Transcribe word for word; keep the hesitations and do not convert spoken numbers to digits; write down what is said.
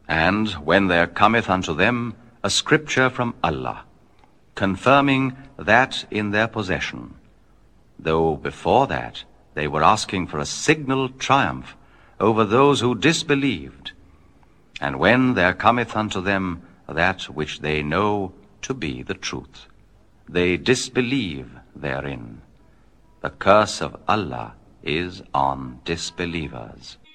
And when there cometh unto them a scripture from Allah, confirming that in their possession, though before that they were asking for a signal triumph over those who disbelieved, and when there cometh unto them that which they know to be the truth, they disbelieve therein. The curse of Allah is on disbelievers.